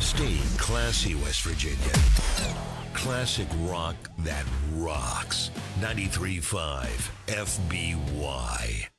Stay classy, West Virginia. Classic rock that rocks. 93.5 FBY.